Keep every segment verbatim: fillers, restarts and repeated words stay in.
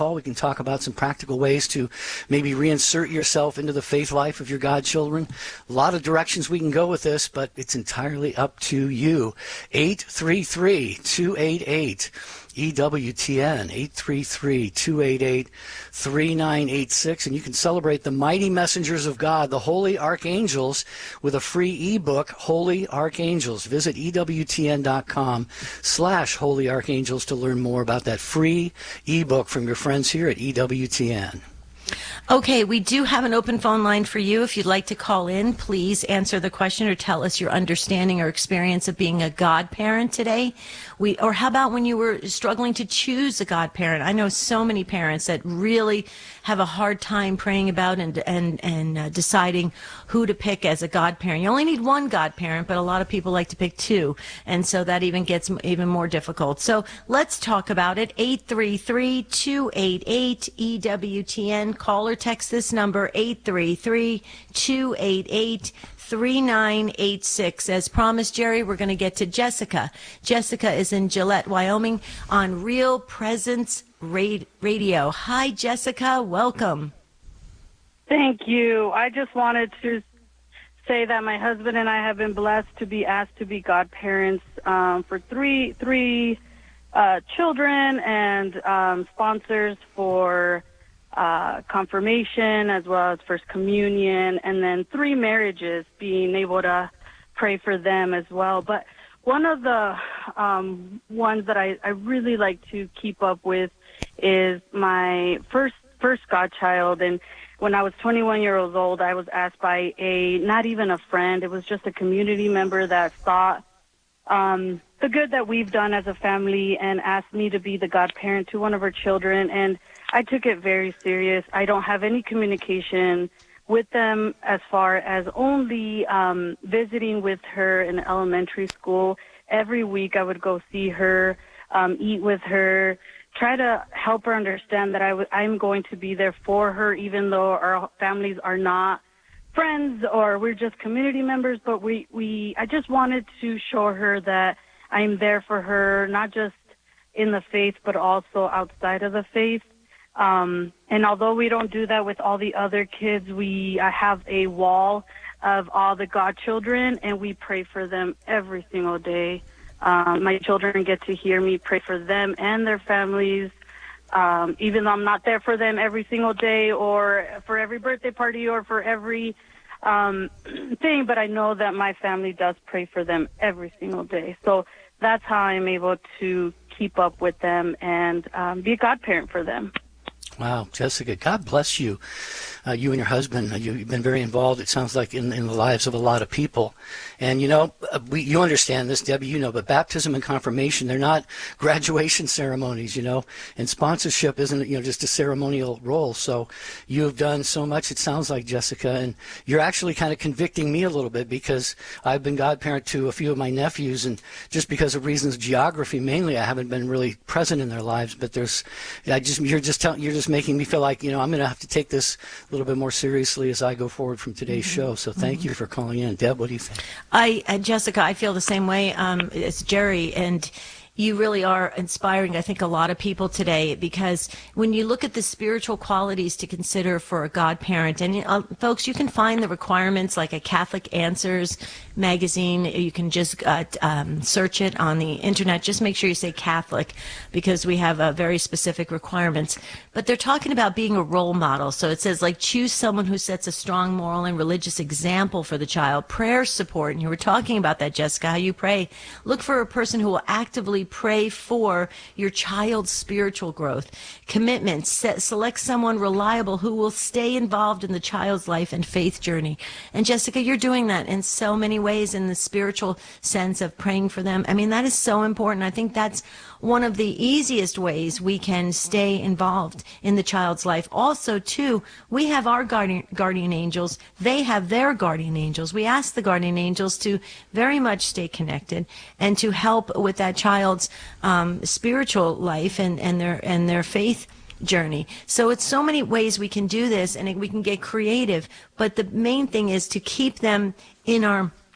We can talk about some practical ways to maybe reinsert yourself into the faith life of your godchildren. A lot of directions we can go with this, but it's entirely up to you. eight three three, two eight eight, E W T N, eight three three, two eight eight, three nine eight six. And you can celebrate the mighty messengers of God, the Holy Archangels, with a free ebook, Holy Archangels. Visit E W T N dot com slash Holy Archangels to learn more about that free ebook from your friends here at E W T N. Okay, we do have an open phone line for you. If you'd like to call in, please answer the question or tell us your understanding or experience of being a godparent today. We, or how about when you were struggling to choose a godparent? I know so many parents that really have a hard time praying about and and and uh, deciding who to pick as a godparent. You only need one godparent, but a lot of people like to pick two, and so that even gets even more difficult. So let's talk about it. eight three three, two eight eight, E W T N. Call or text this number, eight three three, two eight eight, three nine eight six. As promised, Jerry, we're going to get to Jessica. Jessica is in Gillette, Wyoming, on Real Presence Radio. Hi, Jessica. Welcome. Thank you. I just wanted to say that my husband and I have been blessed to be asked to be godparents um, for three three uh, children and um, sponsors for uh, confirmation as well as First Communion, and then three marriages, being able to pray for them as well. But one of the um, ones that I, I really like to keep up with is my first first godchild. And when I was twenty-one years old, I was asked by a, not even a friend, it was just a community member that thought um, the good that we've done as a family and asked me to be the godparent to one of her children. And I took it very serious. I don't have any communication with them as far as only um, visiting with her in elementary school. Every week I would go see her, um, eat with her, try to help her understand that I w- I'm going to be there for her, even though our families are not friends or we're just community members. But we, we I just wanted to show her that I'm there for her, not just in the faith, but also outside of the faith. Um, and although we don't do that with all the other kids, we I have a wall of all the godchildren, and we pray for them every single day. Um, my children get to hear me pray for them and their families, um, even though I'm not there for them every single day or for every birthday party or for every um, thing, but I know that my family does pray for them every single day. So that's how I'm able to keep up with them and um, be a godparent for them. Wow, Jessica, God bless you. Uh, you and your husband, uh, you, you've been very involved, it sounds like, in, in the lives of a lot of people. And, you know, uh, we, you understand this, Debbie, you know, but baptism and confirmation, they're not graduation ceremonies, you know, and sponsorship isn't, you know, just a ceremonial role. So you have done so much, it sounds like, Jessica, and you're actually kind of convicting me a little bit because I've been godparent to a few of my nephews, and just because of reasons of geography, mainly, I haven't been really present in their lives. But there's, I just, you're just telling, you're just making me feel like, you know, I'm going to have to take this a little bit more seriously as I go forward from today's mm-hmm. show. So thank mm-hmm. you for calling in. Deb, what do you think? I, uh, Jessica, I feel the same way um, as Jerry, and you really are inspiring, I think, a lot of people today, because when you look at the spiritual qualities to consider for a godparent, and uh, folks, you can find the requirements like a Catholic Answers magazine. You can just uh, um, search it on the internet. Just make sure you say Catholic, because we have uh, very specific requirements. But they're talking about being a role model. So it says, like, choose someone who sets a strong moral and religious example for the child. Prayer support, and you were talking about that, Jessica, how you pray. Look for a person who will actively pray for your child's spiritual growth. Commitment, set, select someone reliable who will stay involved in the child's life and faith journey. And Jessica, you're doing that in so many ways, in the spiritual sense of praying for them. I mean, that is so important. I think that's one of the easiest ways we can stay involved in the child's life. Also, too, we have our guardian, guardian angels. They have their guardian angels. We ask the guardian angels to very much stay connected and to help with that child's um, spiritual life and, and their and their faith journey. So it's so many ways we can do this, and we can get creative. But the main thing is to keep them in our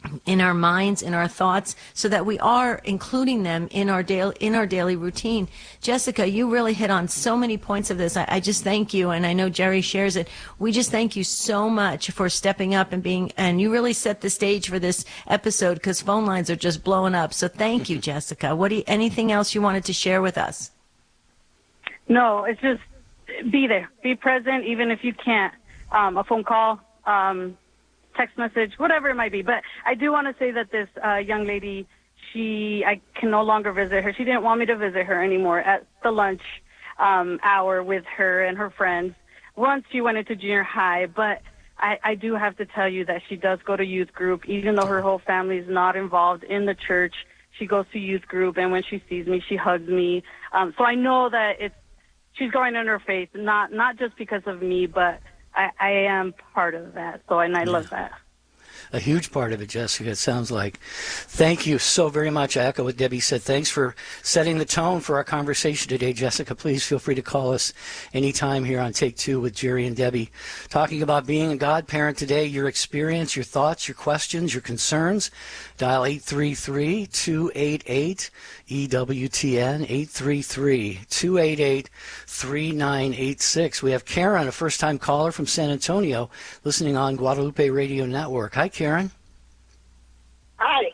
in our minds, in our thoughts, so that we are including them in our daily in our daily routine. Jessica, you really hit on so many points of this. I, I just thank you, and I know Jerry shares it. We just thank you so much for stepping up and being, and you really set the stage for this episode because phone lines are just blowing up. So thank you, Jessica. What do you, anything else you wanted to share with us? No, it's just be there, be present, even if you can't. Um, a phone call. Um, text message, whatever it might be. But I do want to say that this uh, young lady, she, I can no longer visit her. She didn't want me to visit her anymore at the lunch um, hour with her and her friends. Once she went into junior high, but I, I do have to tell you that she does go to youth group, even though her whole family is not involved in the church. She goes to youth group, and when she sees me, she hugs me. Um, so I know that it's she's growing in her faith, not not just because of me, but I, I am part of that, so and I yeah. love that. A huge part of it, Jessica, it sounds like. Thank you so very much. I echo what Debbie said. Thanks for setting the tone for our conversation today, Jessica. Please feel free to call us anytime here on Take Two with Jerry and Debbie. Talking about being a godparent today, your experience, your thoughts, your questions, your concerns. Dial eight three three, two eight eight, E W T N, eight three three, two eight eight, three nine eight six. We have Karen, a first-time caller from San Antonio, listening on Guadalupe Radio Network. Hi, Karen. Hi.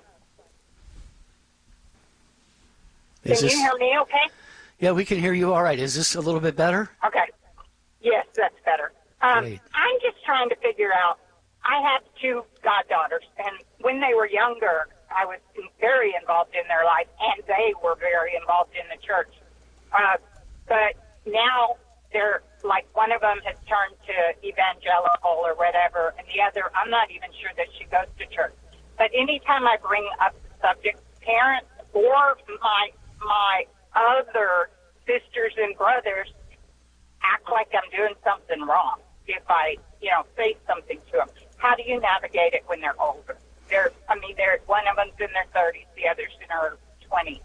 Is can this... you hear me okay? Yeah, we can hear you all right. Is this a little bit better? Okay. Yes, that's better. Um, Great. I'm just trying to figure out, I have two goddaughters, and when they were younger, I was very involved in their life, and they were very involved in the church. Uh, but now they're, like, one of them has turned to evangelical or whatever, and the other, I'm not even sure that she goes to church. But anytime I bring up the subject, parents or my my other sisters and brothers act like I'm doing something wrong if I, you know, say something to them. How do you navigate it when they're older? They're, I mean, they're, one of them's in their thirties, the other's in her twenties.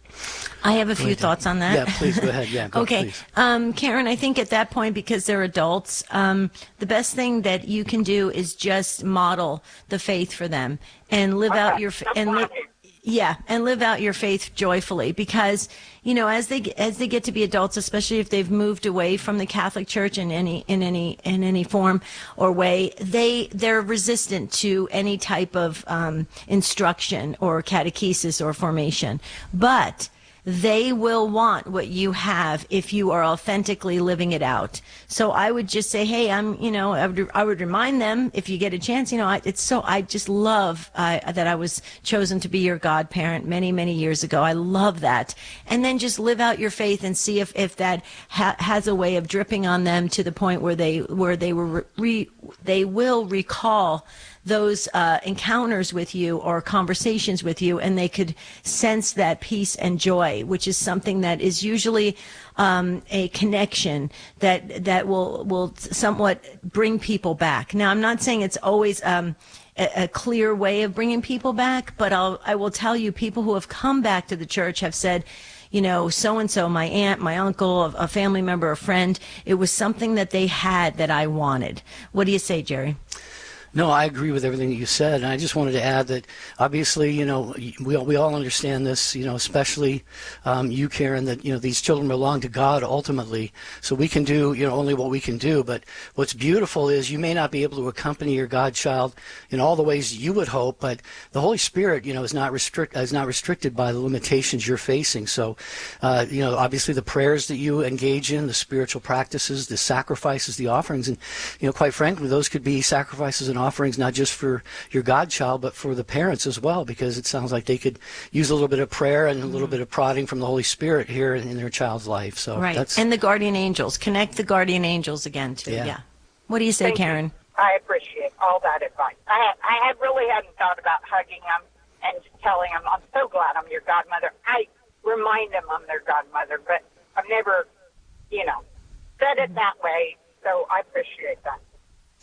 I have a few thoughts on that. Yeah, please go ahead. Yeah, go, okay. Please. Um, Karen, I think at that point, because they're adults, um, the best thing that you can do is just model the faith for them and live Okay. out your fa- and live. Yeah, and live out your faith joyfully, because, you know, as they as they get to be adults, especially if they've moved away from the Catholic Church in any in any in any form or way, they they're resistant to any type of um, instruction or catechesis or formation. But they will want what you have if you are authentically living it out. So I would just say, hey, I'm, you know, I would, I would remind them if you get a chance, you know, I, it's so, I just love uh, that I was chosen to be your godparent many, many years ago. I love that. And then just live out your faith and see if, if that ha- has a way of dripping on them to the point where they, where they were, re- they will recall those uh, encounters with you or conversations with you, and they could sense that peace and joy, which is something that is usually um, a connection that that will will somewhat bring people back. Now, I'm not saying it's always um, a, a clear way of bringing people back, but I'll, I will tell you, people who have come back to the church have said, you know, so-and-so, my aunt, my uncle, a, a family member, a friend, it was something that they had that I wanted. What do you say, Jerry? No, I agree with everything that you said, and I just wanted to add that obviously, you know, we all, we all understand this, you know, especially um, you, Karen, that, you know, these children belong to God ultimately, so we can do, you know, only what we can do. But what's beautiful is you may not be able to accompany your godchild in all the ways you would hope, but the Holy Spirit, you know, is not restrict is not restricted by the limitations you're facing. So, uh, you know, obviously the prayers that you engage in, the spiritual practices, the sacrifices, the offerings, and, you know, quite frankly, those could be sacrifices and offerings not just for your godchild, but for the parents as well, because it sounds like they could use a little bit of prayer and a little bit of prodding from the Holy Spirit here in, in their child's life. So right, that's... and the guardian angels. Connect the guardian angels again too. Yeah. yeah. What do you say, Thank Karen? You. I appreciate all that advice. I I had really hadn't thought about hugging them and telling them, I'm so glad I'm your godmother. I remind them I'm their godmother, but I've never, you know, said it that way. So I appreciate that.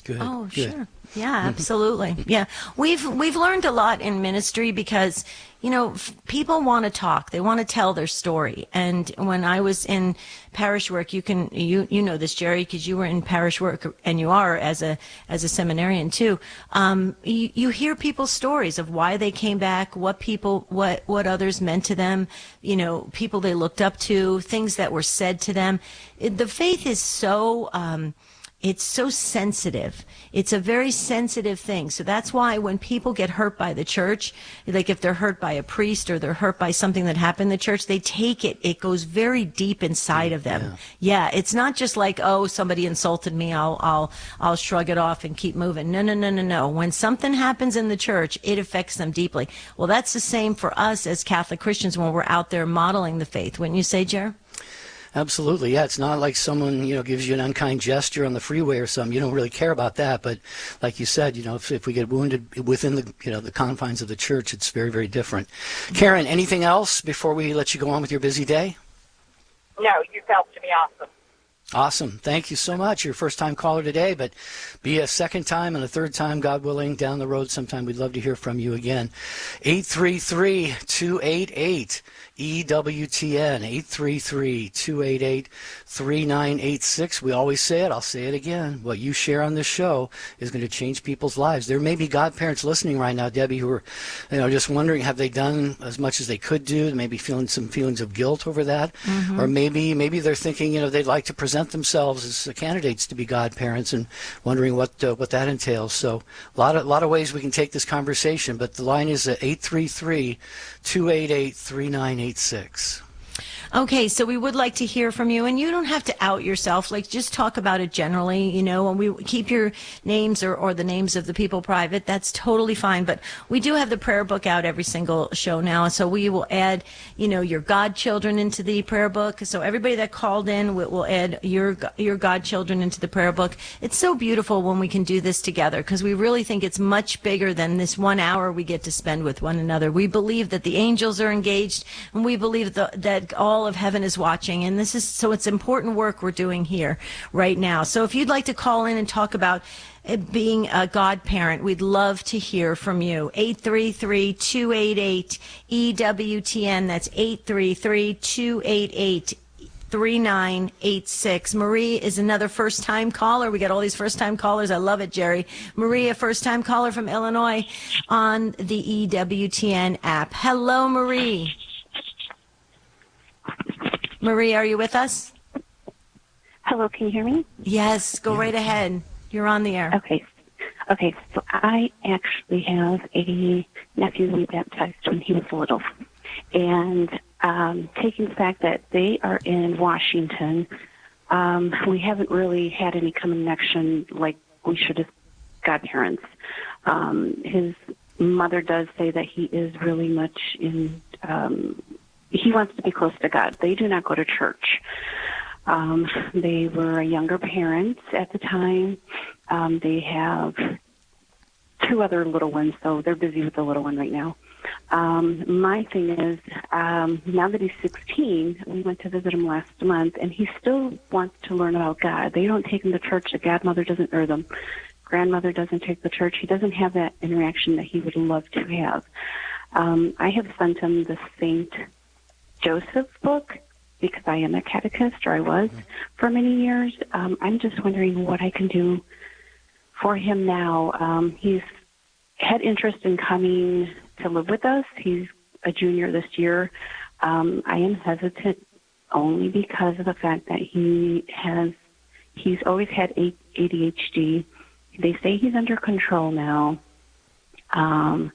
Good. Oh, Good. sure. Yeah, absolutely. Yeah. We've we've learned a lot in ministry because, you know, f- people want to talk. They want to tell their story. And when I was in parish work, you can you you know this, Jerry, because you were in parish work and you are as a as a seminarian too. Um, you, you hear people's stories of why they came back, what people what what others meant to them, you know, people they looked up to, things that were said to them. It, the faith is so um it's so sensitive. It's a very sensitive thing. So that's why when people get hurt by the church, like if they're hurt by a priest or they're hurt by something that happened in the church, they take it. It goes very deep inside of them. Yeah. yeah it's not just like, oh, somebody insulted me. I'll, I'll, I'll shrug it off and keep moving. No, no, no, no, no. When something happens in the church, it affects them deeply. Well, that's the same for us as Catholic Christians when we're out there modeling the faith. Wouldn't you say, Jer? Absolutely, yeah. It's not like someone, you know, gives you an unkind gesture on the freeway or something. You don't really care about that. But like you said, you know, if, if we get wounded within the, you know, the confines of the church, it's very, very different. Karen, anything else before we let you go on with your busy day? No, you've helped me awesome. Awesome. Thank you so much. You're a first-time caller today, but be a second time and a third time, God willing, down the road sometime. We'd love to hear from you again. eight three three, two eight eight, E W T N, eight three three, two eight eight, three nine eight six. We always say it. I'll say it again. What you share on this show is going to change people's lives. There may be godparents listening right now, Debbie, who are, you know, just wondering, have they done as much as they could do? Maybe feeling some feelings of guilt over that. Mm-hmm. Or maybe maybe they're thinking, you know, they'd like to present themselves as candidates to be godparents and wondering what uh, what that entails. So a lot of lot of ways we can take this conversation, but the line is at eight three three, two eight eight, three nine eight six. Okay, so we would like to hear from you, and you don't have to out yourself. Like, just talk about it generally, you know, and we keep your names or, or the names of the people private. That's totally fine. But we do have the prayer book out every single show now, so we will add, you know, your godchildren into the prayer book. So everybody that called in, we will add your your godchildren into the prayer book. It's so beautiful when we can do this together because we really think it's much bigger than this one hour we get to spend with one another. We believe that the angels are engaged, and we believe the, that all of heaven is watching, and this is so it's important work we're doing here right now. So if you'd like to call in and talk about being a godparent, we'd love to hear from you. eight three three, two eight eight, E W T N. That's eight three three, two eight eight, three nine eight six. Marie is another first-time caller. We got all these first-time callers. I love it, Jerry. Marie, a first-time caller from Illinois on the E W T N app. Hello, Marie. Marie, are you with us? Hello, can you hear me? Yes, go right ahead. You're on the air. Okay. Okay, so I actually have a nephew we baptized when he was little. And um, taking the fact that they are in Washington, um, we haven't really had any connection like we should as godparents. Um, his mother does say that he is really much in... Um, he wants to be close to God. They do not go to church. Um, they were younger parents at the time. Um, they have two other little ones, so they're busy with the little one right now. Um, my thing is, um, now that he's sixteen, we went to visit him last month, and he still wants to learn about God. They don't take him to church. The godmother doesn't, or the grandmother doesn't take the church. He doesn't have that interaction that he would love to have. Um, I have sent him the Saint Joseph book because I am a catechist, or I was for many years. Um, I'm just wondering what I can do for him now. Um, he's had interest in coming to live with us. He's a junior this year. Um, I am hesitant only because of the fact that he has, he's always had A D H D. They say he's under control now. Um,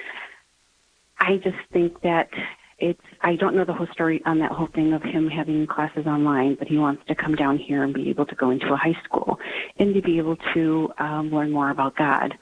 I just think that it's, I don't know the whole story on that whole thing of him having classes online, but he wants to come down here and be able to go into a high school and to be able to um, learn more about God.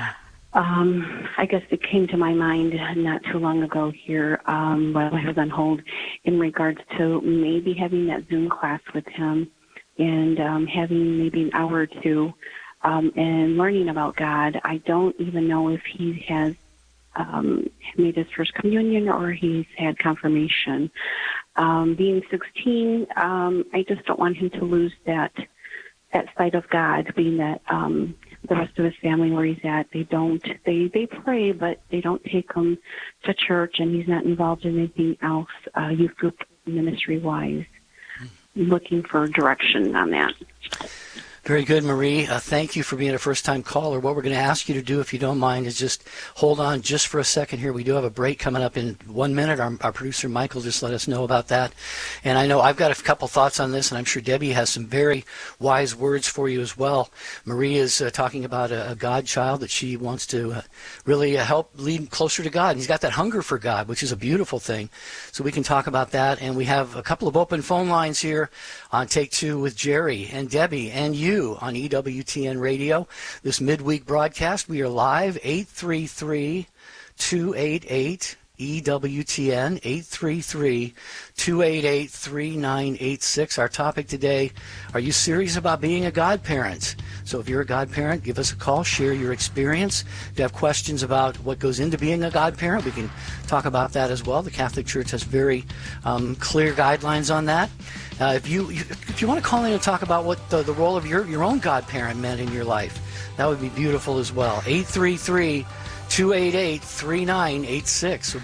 Um, I guess it came to my mind not too long ago here um, while I was on hold in regards to maybe having that Zoom class with him and um, having maybe an hour or two um, and learning about God. I don't even know if he has Um, made his first communion or he's had confirmation. Um, being sixteen, um, I just don't want him to lose that that sight of God, being that um, the rest of his family where he's at. They don't, they, they pray, but they don't take him to church, and he's not involved in anything else, uh, youth group ministry-wise. Looking for direction on that. Very good, Marie. Uh, thank you for being a first-time caller. What we're going to ask you to do, if you don't mind, is just hold on just for a second here. We do have a break coming up in one minute. Our, our producer, Michael, just let us know about that. And I know I've got a couple thoughts on this, and I'm sure Debbie has some very wise words for you as well. Marie is uh, talking about a, a God child that she wants to uh, really uh, help lead closer to God. And he's got that hunger for God, which is a beautiful thing. So we can talk about that. And we have a couple of open phone lines here on Take Two with Jerry and Debbie and you on E W T N Radio. This midweek broadcast, we are live, eight three three, two eight eight, E W T N, eight three three, two eight eight, three nine eight six. Our topic today, are you serious about being a godparent? So if you're a godparent, give us a call, share your experience. If you have questions about what goes into being a godparent, we can talk about that as well. The Catholic Church has very um, clear guidelines on that. Uh, if you if you want to call in and talk about what the, the role of your, your own godparent meant in your life, that would be beautiful as well. eight three three, two eight eight, three nine eight six.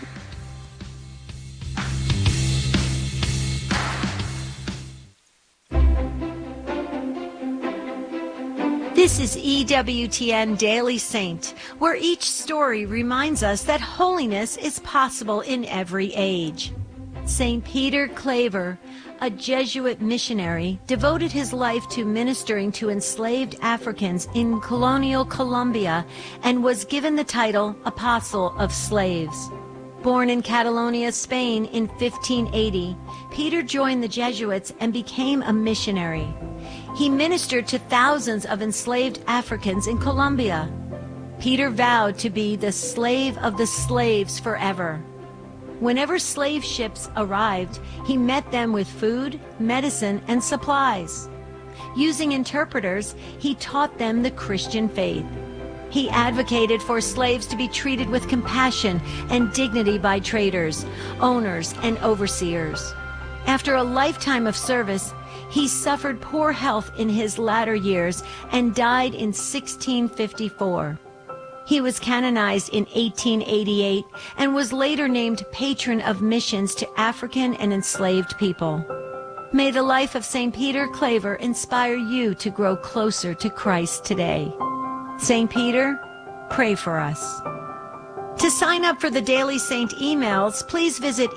This is E W T N Daily Saint, where each story reminds us that holiness is possible in every age. Saint Peter Claver, a Jesuit missionary, devoted his life to ministering to enslaved Africans in colonial Colombia and was given the title Apostle of Slaves. Born in Catalonia, Spain in fifteen eighty, Peter joined the Jesuits and became a missionary. He ministered to thousands of enslaved Africans in Colombia. Peter vowed to be the slave of the slaves forever. Whenever slave ships arrived, he met them with food, medicine, and supplies. Using interpreters, he taught them the Christian faith. He advocated for slaves to be treated with compassion and dignity by traders, owners, and overseers. After a lifetime of service, he suffered poor health in his latter years and died in sixteen fifty-four. He was canonized in eighteen eighty-eight and was later named patron of missions to African and enslaved people. May the life of Saint Peter Claver inspire you to grow closer to Christ today. Saint Peter, pray for us. To sign up for the Daily Saint emails, please visit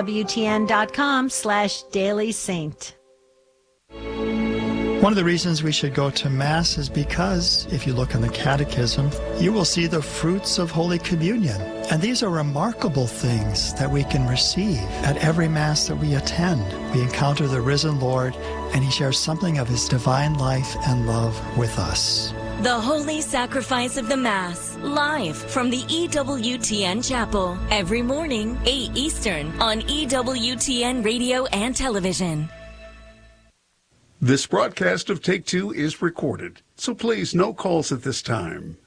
ewtn.com slash Daily Saint. One of the reasons we should go to Mass is because, if you look in the Catechism, you will see the fruits of Holy Communion. And these are remarkable things that we can receive at every Mass that we attend. We encounter the risen Lord, and He shares something of His divine life and love with us. The Holy Sacrifice of the Mass, live from the E W T N Chapel, every morning, eight Eastern, on E W T N Radio and Television. This broadcast of Take Two is recorded, so please, no calls at this time.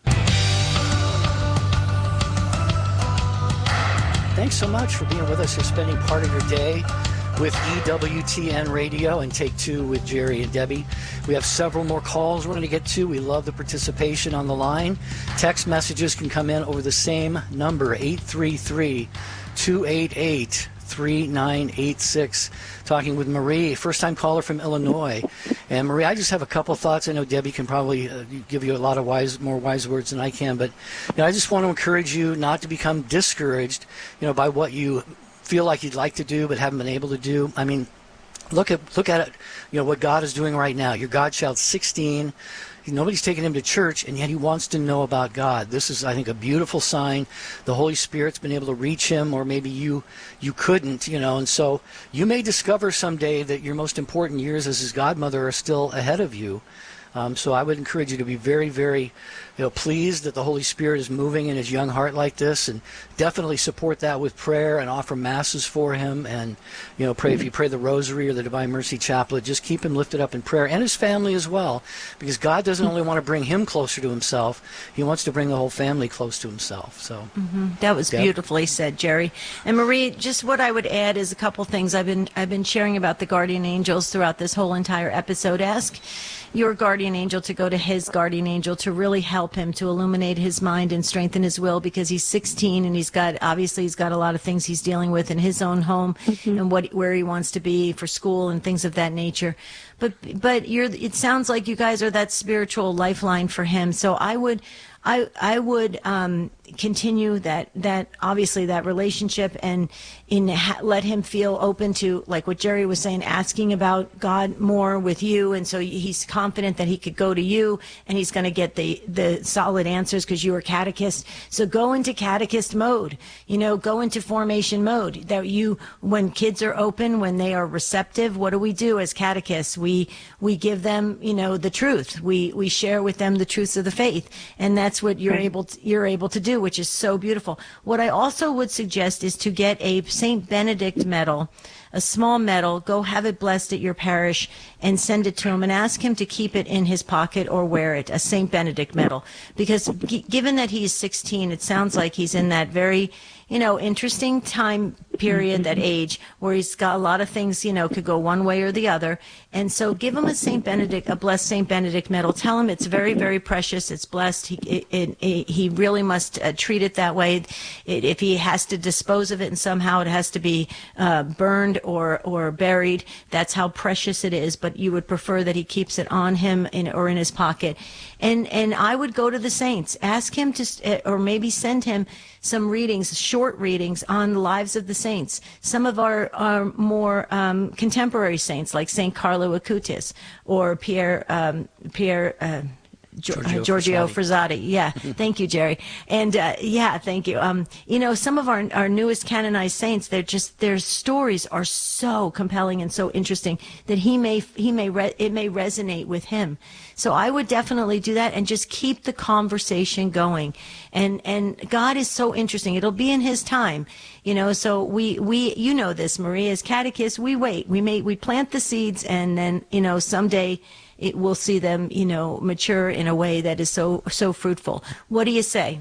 Thanks so much for being with us here, spending part of your day with E W T N Radio and Take Two with Jerry and Debbie. We have several more calls we're going to get to. We love the participation on the line. Text messages can come in over the same number, eight three three, two eight eight, three nine eight six. Talking with Marie, first-time caller from Illinois. And Marie, I just have a couple thoughts. I know Debbie can probably uh, give you a lot of wise, more wise words than I can, but you know, I just want to encourage you not to become discouraged, you know, by what you feel like you'd like to do but haven't been able to do. I mean, look at look at it, you know, what God is doing right now. Your godchild's sixteen. Nobody's taking him to church, and yet he wants to know about God. This is, I think, a beautiful sign. The Holy Spirit's been able to reach him, or maybe you you couldn't, you know. And so you may discover someday that your most important years as his godmother are still ahead of you. Um, so I would encourage you to be very, very, you know, pleased that the Holy Spirit is moving in his young heart like this, and definitely support that with prayer and offer masses for him. And, you know, pray if you pray the Rosary or the Divine Mercy Chaplet, just keep him lifted up in prayer, and his family as well, because God doesn't only want to bring him closer to himself, he wants to bring the whole family close to himself. So mm-hmm. That was Deb? beautifully said, Jerry. And Marie, just what I would add is a couple things. I've been I've been sharing about the guardian angels throughout this whole entire episode. Ask your guardian guardian angel to go to his guardian angel to really help him to illuminate his mind and strengthen his will, because he's sixteen and he's got, obviously he's got a lot of things he's dealing with in his own home mm-hmm. and what where he wants to be for school and things of that nature. But but you're it sounds like you guys are that spiritual lifeline for him. So I would I I would um, continue that that obviously that relationship, and in ha- let him feel open to, like what Jerry was saying, asking about God more with you, and so he's confident that he could go to you and he's going to get the the solid answers because you are catechist. So go into catechist mode, you know, go into formation mode. That you, when kids are open, when they are receptive, what do we do as catechists? We we give them, you know, the truth. We we share with them the truths of the faith, and that's what you're able to, you're able to do, which is so beautiful. What I also would suggest is to get a Saint Benedict medal, a small medal, go have it blessed at your parish and send it to him and ask him to keep it in his pocket or wear it, a Saint Benedict medal. Because g- given that he's sixteen, it sounds like he's in that very, you know, interesting time period, that age, where he's got a lot of things, you know, could go one way or the other. And so give him a Saint Benedict, a blessed Saint Benedict medal. Tell him it's very, very precious. It's blessed. He it, it, it, he really must uh, treat it that way. It, if he has to dispose of it and somehow it has to be uh, burned or, or buried, that's how precious it is. But you would prefer that he keeps it on him in, or in his pocket. And, and I would go to the saints, ask him to, or maybe send him some readings, short readings on the lives of the saints. Some of our, our more um, contemporary saints, like Saint Carlo Acutis or Pierre um, Pierre uh, Giorgio, uh, Giorgio Frassati. Frassati. Yeah, thank you, Jerry. And uh, yeah, thank you. Um, you know, some of our our newest canonized saints, they're just their stories are so compelling and so interesting that he may he may re- it may resonate with him. So I would definitely do that and just keep the conversation going. And and God is so interesting. It'll be in His time, you know. So we we you know this, Marie, as catechists, we wait. We may we plant the seeds, and then you know someday it will see them, you know, mature in a way that is so so fruitful. What do you say?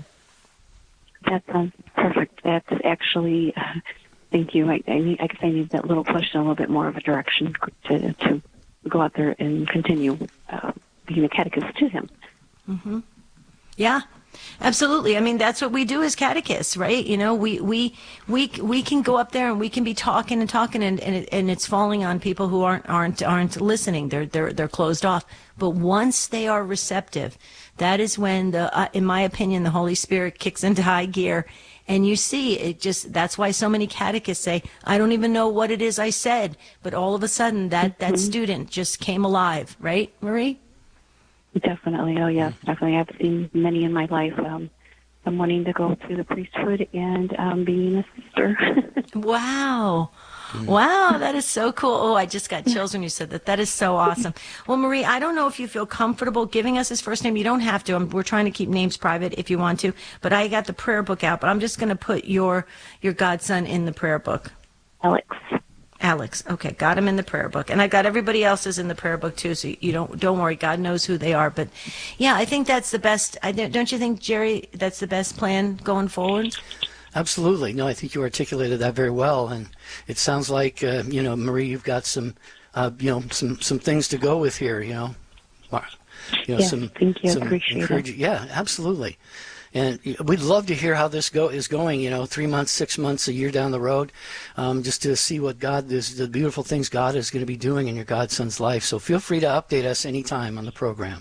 That sounds perfect. That's actually, uh, thank you. I, I, need, I guess I need that little push and a little bit more of a direction to to go out there and continue uh, being a catechist to him. Mm-hmm. Yeah. Absolutely. I mean, that's what we do as catechists, right? You know, we we we we can go up there and we can be talking and talking, and and, it, and it's falling on people who aren't aren't aren't listening. They're they're they're closed off. But once they are receptive, that is when the, uh, in my opinion, the Holy Spirit kicks into high gear. And you see, it just, that's why so many catechists say, I don't even know what it is I said, but all of a sudden that that mm-hmm. student just came alive, right, Marie? Definitely. Oh, yes, definitely. I've seen many in my life. Um, I'm wanting to go through the priesthood and um, being a sister. Wow. Wow, that is so cool. Oh, I just got chills when you said that. That is so awesome. Well, Marie, I don't know if you feel comfortable giving us his first name. You don't have to. I'm, we're trying to keep names private if you want to. But I got the prayer book out, but I'm just going to put your your godson in the prayer book. Alex. Alex. Okay, got him in the prayer book. And I got everybody else's in the prayer book too, so you don't don't worry. God knows who they are. But yeah, I think that's the best. I don't you think, Jerry, that's the best plan going forward? Absolutely. No, I think you articulated that very well. And it sounds like, uh, you know, Marie, you've got some, uh, you know, some, some things to go with here, you know. You know, yes, some, thank you. Some appreciate it. Yeah, absolutely. And we'd love to hear how this go is going, you know, three months, six months, a year down the road, um, just to see what God is, the beautiful things God is going to be doing in your godson's life. So feel free to update us anytime on the program.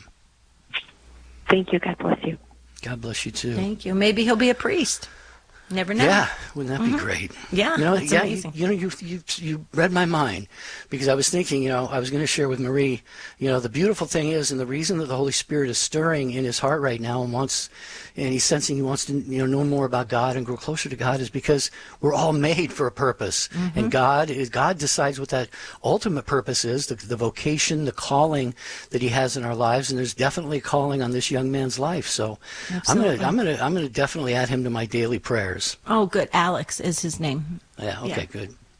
Thank you. God bless you. God bless you, too. Thank you. Maybe he'll be a priest. Never know. Yeah, wouldn't that mm-hmm. be great? Yeah, you know, that's yeah, amazing. You, you know, you, you you read my mind, because I was thinking, you know, I was going to share with Marie, you know, the beautiful thing is, and the reason that the Holy Spirit is stirring in his heart right now and wants, and he's sensing he wants to, you know, know more about God and grow closer to God, is because we're all made for a purpose, mm-hmm. and God is God decides what that ultimate purpose is, the, the vocation, the calling that He has in our lives, and there's definitely a calling on this young man's life. So Absolutely. I'm gonna I'm gonna I'm gonna definitely add him to my daily prayers. Oh, good. Alex is his name. Yeah, okay, Yeah. good.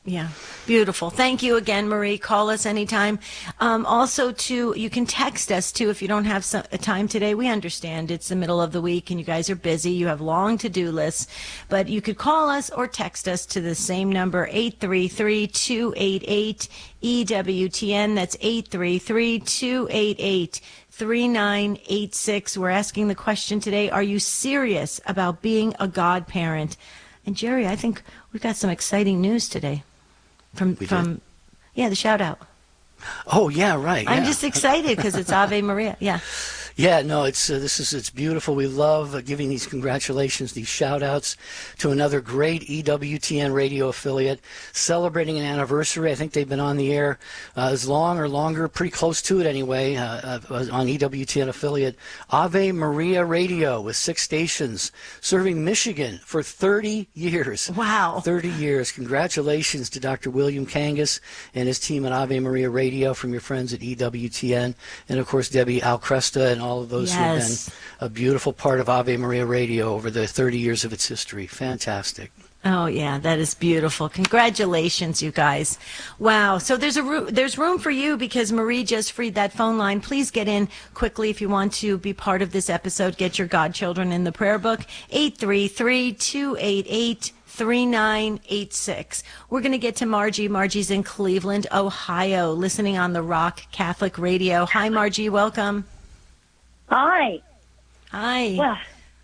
Yeah, beautiful. Thank you again, Marie. Call us anytime. Um, also, too, you can text us, too, if you don't have some, a time today. We understand it's the middle of the week and you guys are busy. You have long to-do lists. But you could call us or text us to the same number, eight three three, two eight eight, E W T N. That's eight three three, two eight eight, three nine eight six. We're asking the question today, are you serious about being a godparent? And, Jerry, I think we've got some exciting news today. From, We from, did? yeah, the shout out. Oh, yeah, right. I'm yeah. just excited because it's Ave Maria. Yeah. Yeah, no, it's uh, this is it's beautiful. We love uh, giving these congratulations, these shout outs to another great E W T N radio affiliate celebrating an anniversary. I think they've been on the air uh, as long or longer, pretty close to it anyway, uh, uh, on E W T N affiliate Ave Maria Radio with six stations serving Michigan for thirty years. Wow. thirty years. Congratulations to Doctor William Kangas and his team at Ave Maria Radio from your friends at E W T N, and of course Debbie Alcresta and all of those Yes. who have been a beautiful part of Ave Maria Radio over the thirty years of its history. Fantastic. Oh, yeah, that is beautiful. Congratulations, you guys. Wow. So there's a roo- there's room for you because Marie just freed that phone line. Please get in quickly if you want to be part of this episode. Get your godchildren in the prayer book. eight three three, two eight eight, three nine eight six. We're going to get to Margie. Margie's in Cleveland, Ohio, listening on the Rock Catholic Radio. Hi, Margie. Welcome. Hi. Hi. Well,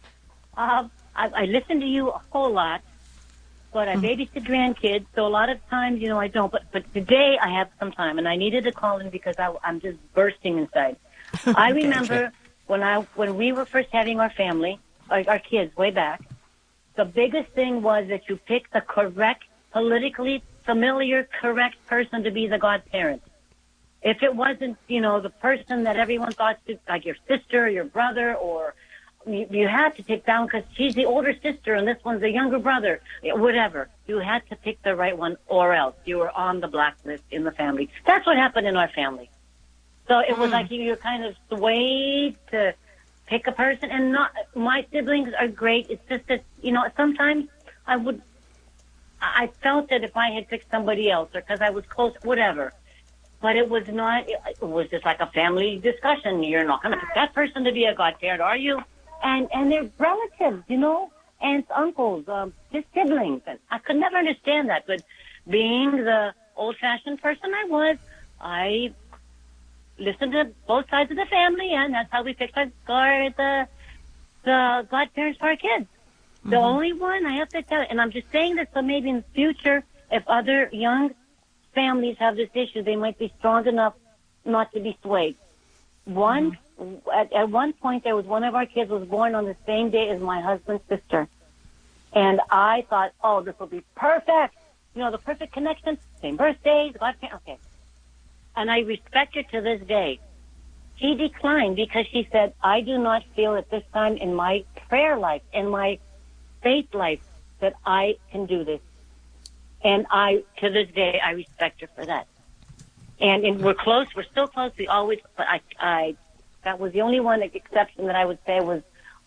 uh, I, I listen to you a whole lot, but I babysit grandkids, so a lot of times, you know, I don't. But but today I have some time, and I needed to call in because I, I'm just bursting inside. I remember when I when we were first having our family, our, our kids, way back. The biggest thing was that you picked the correct, politically familiar, correct person to be the godparent. If it wasn't, you know, the person that everyone thought, to, like your sister or your brother, or you, you had to pick down because she's the older sister and this one's the younger brother, whatever. You had to pick the right one or else you were on the blacklist in the family. That's what happened in our family. So it was mm. like you were kind of swayed to pick a person. And not my siblings are great. It's just that, you know, sometimes I would, I felt that if I had picked somebody else or because I was close, whatever. But it was not, it was just like a family discussion. You're not going to pick that person to be a godparent, are you? And and they're relatives, you know, aunts, uncles, um, just siblings. And I could never understand that. But being the old-fashioned person I was, I listened to both sides of the family, and that's how we picked our, our the, the godparents for our kids. Mm-hmm. The only one I have to tell, and I'm just saying this so maybe in the future, if other young families have this issue, they might be strong enough not to be swayed. One, mm-hmm. at, at one point, there was one of our kids was born on the same day as my husband's sister. And I thought, oh, this will be perfect. You know, the perfect connection, same birthdays, godparents, okay. And I respect her to this day. She declined because she said, I do not feel at this time in my prayer life, in my faith life, that I can do this. And I, to this day, I respect her for that. And, and we're close. We're still close. We always, but I, I, that was the only one exception that I would say was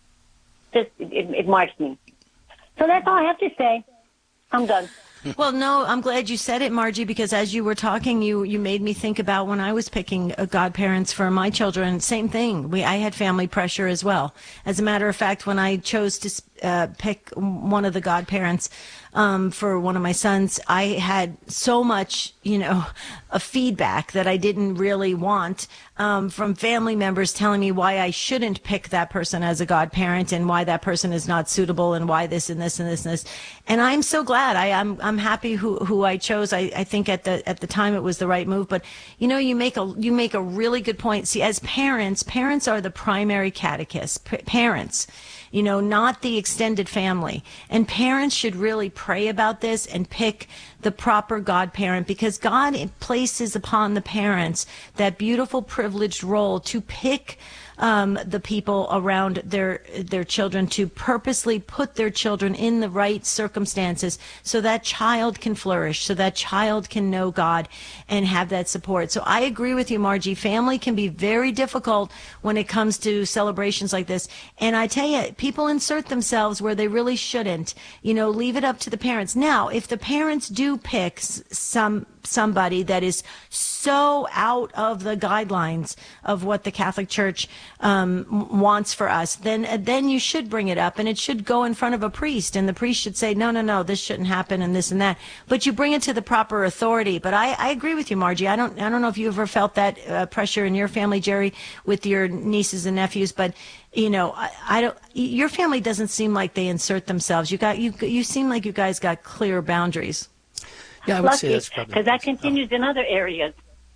just, it, it marks me. So that's all I have to say. I'm done. Well, no, I'm glad you said it, Margie, because as you were talking, you, you made me think about when I was picking uh, godparents for my children. Same thing. We I had family pressure as well. As a matter of fact, when I chose to uh, pick one of the godparents um, for one of my sons, I had so much, you know, a feedback that I didn't really want um, from family members telling me why I shouldn't pick that person as a godparent and why that person is not suitable and why this and this and this and this. And I'm so glad. I, I'm I'm happy who who I chose. I, I think at the at the time it was the right move. But you know, you make a you make a really good point. See, as parents, parents are the primary catechists. P- parents. You know, not the extended family. And parents should really pray about this and pick the proper godparent, because God places upon the parents that beautiful privileged role to pick um, the people around their their children to purposely put their children in the right circumstances so that child can flourish, so that child can know God and have that support. So I agree with you, Margie. Family can be very difficult when it comes to celebrations like this. And I tell you, people insert themselves where they really shouldn't. You know, leave it up to the parents. Now, if the parents do pick some somebody that is so out of the guidelines of what the Catholic Church um, wants for us, then then you should bring it up, and it should go in front of a priest, and the priest should say, no, no, no, this shouldn't happen, and this and that. But you bring it to the proper authority. But I, I agree with you, Margie. I don't I don't know if you ever felt that uh, pressure in your family, Jerry, with your nieces and nephews, but you know, I, I don't. Your family doesn't seem like they insert themselves. You got you you seem like you guys got clear boundaries. Yeah, I would say that's probably because that continues in other areas.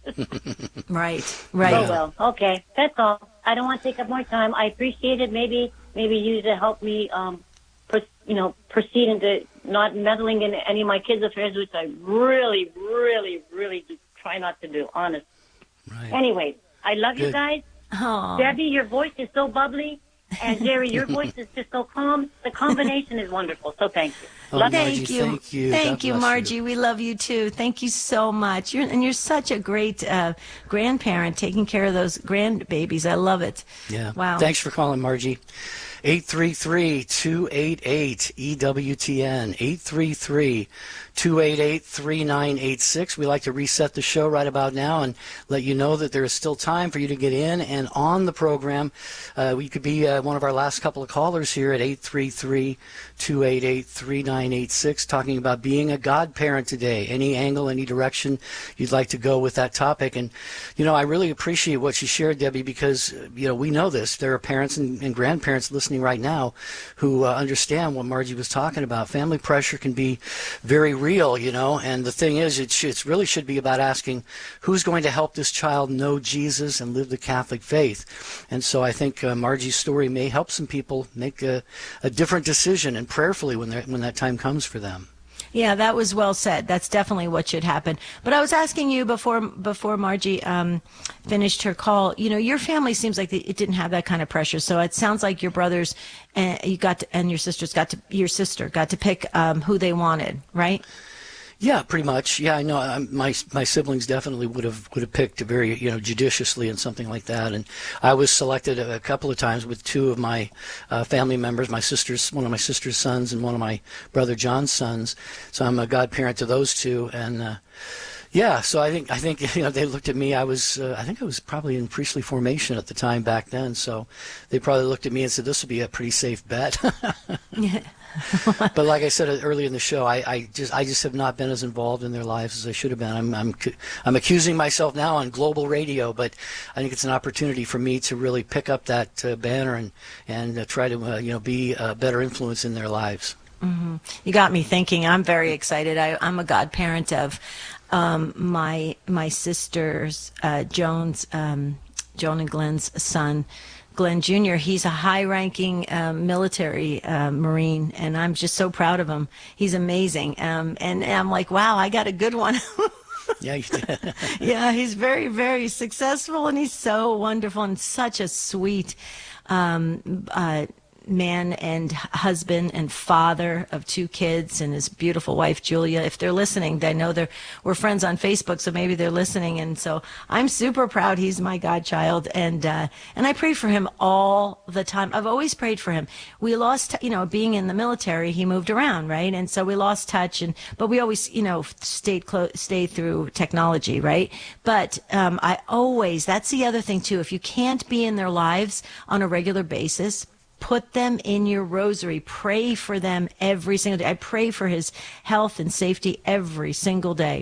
Right, right. Oh well, okay, that's all. I don't want to take up more time. I appreciate it. Maybe, maybe you to help me, um, per, you know, proceed into not meddling in any of my kids' affairs, which I really, really, really do try not to do. Honest. Right. Anyway, I love Good. you guys. Aww. Debbie, your voice is so bubbly, and Jerry, your voice is just so calm. The combination is wonderful. So thank you. Oh, Love Margie, Thank you. Thank you. Thank God you, bless Margie. you. We love you too. Thank you so much. You're, and you're such a great uh, grandparent taking care of those grandbabies. I love it. Yeah. Wow. Thanks for calling, Margie. eight three three, two eight eight, E W T N. eight three three, two eight eight, three nine eight six. We like to reset the show right about now and let you know that there is still time for you to get in and on the program. Uh, you could be uh, one of our last couple of callers here at eight three three, two eight eight, three nine eight six, talking about being a godparent today. Any angle, any direction you'd like to go with that topic. And, you know, I really appreciate what you shared, Debbie, because, you know, we know this. There are parents and, and grandparents listening right now who uh, understand what Margie was talking about. Family pressure can be very real, you know, and the thing is, it, sh- it really should be about asking who's going to help this child know Jesus and live the Catholic faith. And so I think uh, Margie's story may help some people make a, a different decision, and prayerfully when, when that time comes for them. Yeah, that was well said. That's definitely what should happen. But I was asking you before before Margie um, finished her call. You know, your family seems like it didn't have that kind of pressure. So it sounds like your brothers and you got to, and your sisters got to your sister got to pick um, who they wanted, right? Yeah, pretty much. Yeah, I know. I'm, my my siblings definitely would have would have picked very you know judiciously and something like that. And I was selected a, a couple of times with two of my uh, family members, my sister's one of my sister's sons and one of my brother John's sons. So I'm a godparent to those two. And uh, yeah, so I think I think you know they looked at me. I was uh, I think I was probably in priestly formation at the time back then. So they probably looked at me and said, "This will be a pretty safe bet." Yeah. But like I said earlier in the show, I, I just I just have not been as involved in their lives as I should have been. I'm I'm I'm accusing myself now on global radio, but I think it's an opportunity for me to really pick up that uh, banner and and uh, try to uh, you know be a better influence in their lives. Mm-hmm. You got me thinking. I'm very excited. I, I'm a godparent of um, my my sister's uh, Joan's um, Joan and Glenn's son. Glenn Junior He's a high-ranking um, military uh, Marine, and I'm just so proud of him. He's amazing. Um, and, and I'm like, wow, I got a good one. Yeah, you did. Yeah, he's very, very successful, and he's so wonderful and such a sweet um, uh, man and husband and father of two kids and his beautiful wife Julia. If they're listening, they know they're we're friends on Facebook, so maybe they're listening. And so I'm super proud he's my godchild, and uh, and I pray for him all the time. I've always prayed for him. We lost, you know, being in the military, he moved around, right? And so we lost touch, and but we always, you know, stayed close, stayed through technology, right? But um, I always, that's the other thing too. If you can't be in their lives on a regular basis, put them in your rosary. Pray for them every single day. I pray for his health and safety every single day.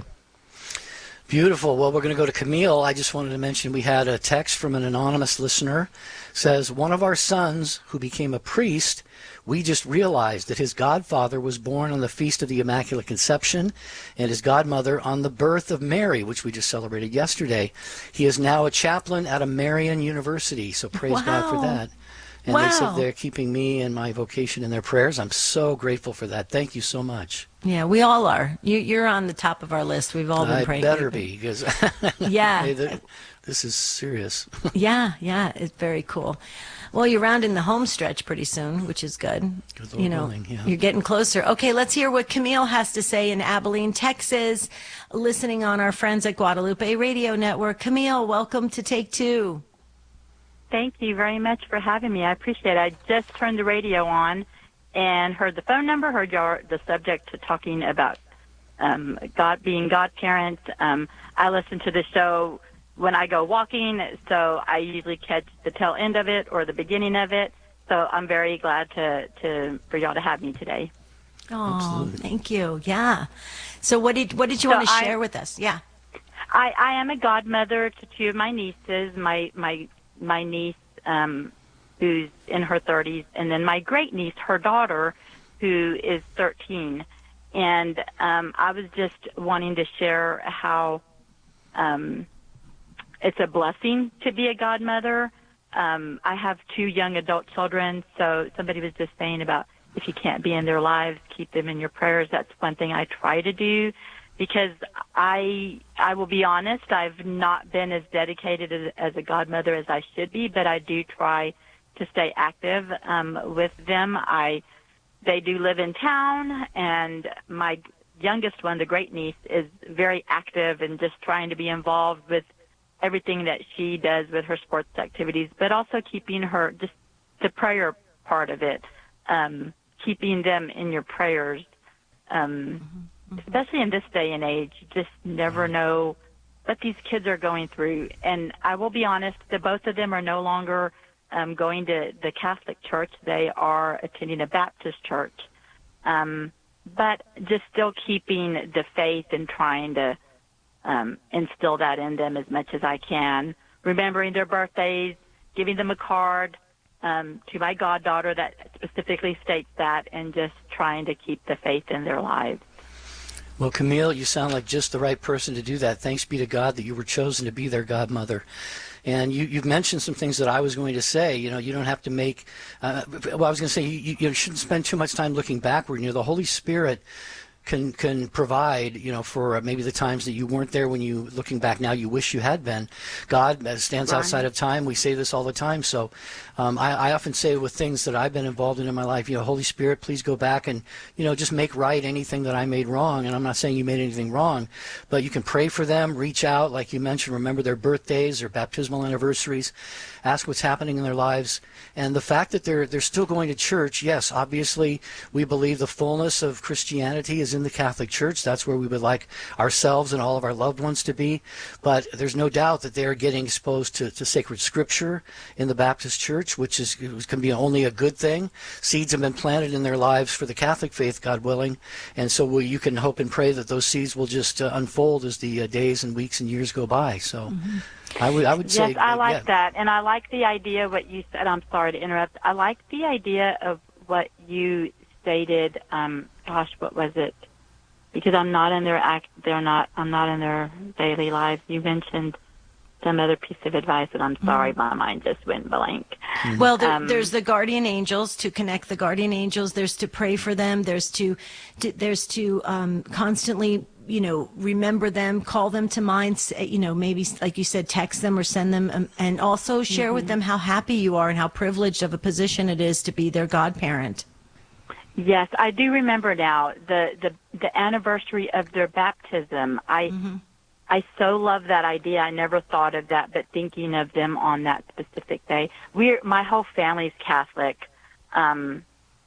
Beautiful. Well, we're going to go to Camille. I just wanted to mention we had a text from an anonymous listener. Says, one of our sons who became a priest, we just realized that his godfather was born on the Feast of the Immaculate Conception and his godmother on the birth of Mary, which we just celebrated yesterday. He is now a chaplain at a Marian university, so praise Wow. God for that. And wow. they said they're keeping me and my vocation in their prayers. I'm so grateful for that. Thank you so much. Yeah, we all are. You, you're on the top of our list. We've all been I praying. better be, because yeah. hey, the, this is serious. yeah, yeah, it's very cool. Well, you're rounding the home stretch pretty soon, which is good. Good you know, willing, yeah. You're getting closer. Okay, let's hear what Camille has to say in Abilene, Texas, listening on our friends at Guadalupe Radio Network. Camille, welcome to Take Two. Thank you very much for having me. I appreciate it. I just turned the radio on and heard the phone number, heard your, the subject talking about um, God being godparents. Um, I listen to the show when I go walking, so I usually catch the tail end of it or the beginning of it. So I'm very glad to, to for y'all to have me today. Oh, thank you. Yeah. So what did what did you so want to I, share with us? Yeah. I, I am a godmother to two of my nieces. My my my niece, um, who's in her thirties, and then my great niece, her daughter, who is thirteen. And um, I was just wanting to share how um, it's a blessing to be a godmother. Um, I have two young adult children, so somebody was just saying about if you can't be in their lives, keep them in your prayers. That's one thing I try to do, because I I will be honest, I've not been as dedicated as, as a godmother as I should be, but I do try to stay active um, with them. I they do live in town, and my youngest one, the great niece, is very active and just trying to be involved with everything that she does with her sports activities, but also keeping her, just the prayer part of it, um, keeping them in your prayers, um, mm-hmm. especially in this day and age. You just never know what these kids are going through. And I will be honest, the both of them are no longer um, going to the Catholic Church. They are attending a Baptist church, um, but just still keeping the faith and trying to Um, instill that in them as much as I can, remembering their birthdays, giving them a card um, to my goddaughter that specifically states that, and just trying to keep the faith in their lives. Well, Camille, you sound like just the right person to do that. Thanks be to God that you were chosen to be their godmother. And you, you've mentioned some things that I was going to say. You know, you don't have to make, uh, well, I was going to say you, you shouldn't spend too much time looking backward. You know, the Holy Spirit can can provide, you know, for maybe the times that you weren't there when you, looking back now, you wish you had been. God stands right outside of time. We say this all the time. So um, I, I often say with things that I've been involved in in my life, you know, Holy Spirit, please go back and, you know, just make right anything that I made wrong. And I'm not saying you made anything wrong, but you can pray for them, reach out, like you mentioned, remember their birthdays, their baptismal anniversaries, ask what's happening in their lives. And the fact that they're they're still going to church, yes, obviously we believe the fullness of Christianity is in the Catholic Church. That's where we would like ourselves and all of our loved ones to be. But there's no doubt that they are getting exposed to, to sacred scripture in the Baptist Church, which is can be only a good thing. Seeds have been planted in their lives for the Catholic faith, God willing. And so we, you can hope and pray that those seeds will just uh, unfold as the uh, days and weeks and years go by. So mm-hmm. I would I would say... Yes, I like yeah. that. And I like the idea, what you said. I'm sorry to interrupt. I like the idea of what you stated. Um, gosh, what was it? Because I'm not in their act, they're not. I'm not in their daily lives. You mentioned some other piece of advice, and I'm sorry, mm-hmm. my mind just went blank. Mm-hmm. Well, there, um, there's the guardian angels, to connect the guardian angels. There's to pray for them. There's to, to there's to um, constantly, you know, remember them, call them to mind. You know, maybe like you said, text them or send them, um, and also share mm-hmm. with them how happy you are and how privileged of a position it is to be their godparent. Yes, I do remember now the, the, the anniversary of their baptism. I mm-hmm. I so love that idea. I never thought of that, but thinking of them on that specific day. We're my whole family's Catholic, um,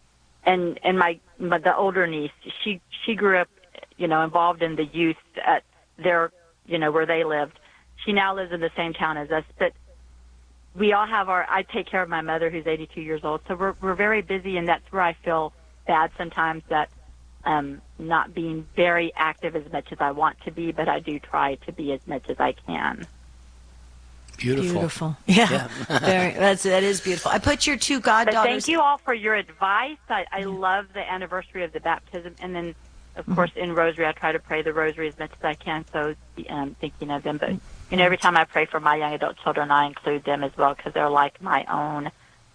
and and my, my the older niece, she she grew up, you know, involved in the youth at their, you know, where they lived. She now lives in the same town as us, but we all have our. I take care of my mother, who's eighty-two years old, so we're we're very busy, and that's where I feel bad sometimes that um, not being very active as much as I want to be, but I do try to be as much as I can. Beautiful. Beautiful. Yeah. yeah. Very, that's, that is beautiful. I put your two goddaughters. But thank you all for your advice. I, I yeah. love the anniversary of the baptism. And then, of mm-hmm. course, in Rosary, I try to pray the Rosary as much as I can, so um, thinking of them. But, you know, every time I pray for my young adult children, I include them as well because they're like my own.